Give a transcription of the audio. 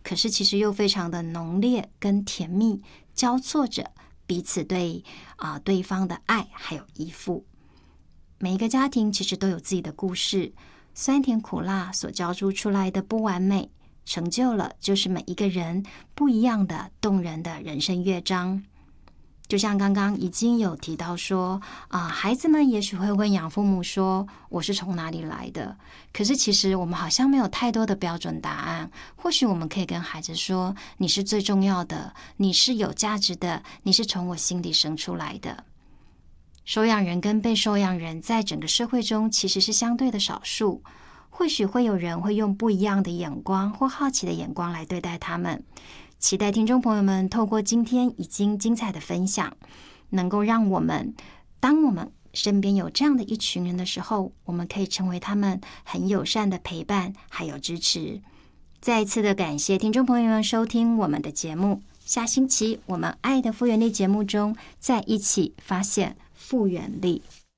可是其实又非常的浓烈跟甜蜜，交错着彼此对对方的爱还有依附。每一个家庭其实都有自己的故事，酸甜苦辣所交织出来的不完美，成就了就是每一个人不一样的动人的人生乐章。就像刚刚已经有提到说孩子们也许会问养父母说我是从哪里来的，可是其实我们好像没有太多的标准答案。或许我们可以跟孩子说，你是最重要的，你是有价值的，你是从我心里生出来的。收养人跟被收养人在整个社会中其实是相对的少数，或许会有人会用不一样的眼光或好奇的眼光来对待他们。期待听众朋友们透过今天已经精彩的分享，能够让我们当我们身边有这样的一群人的时候，我们可以成为他们很友善的陪伴还有支持。再一次的感谢听众朋友们收听我们的节目，下星期我们爱的复原力节目中再一起发现复原力。